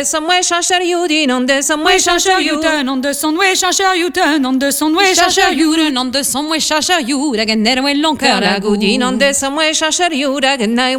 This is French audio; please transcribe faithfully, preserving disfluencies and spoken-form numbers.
Some way chercher you, din on de some way chercher you, turn on the sun, way chercher you, turn on the sun, way chercher you, turn on the sun, way chercher you, la ganera way long cœur la din on de some way chercher you, da ganai